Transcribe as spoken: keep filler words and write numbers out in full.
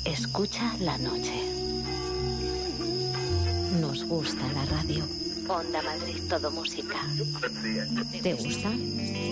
Escucha la noche. Nos gusta la radio. Onda Madrid, todo música. ¿Te gusta?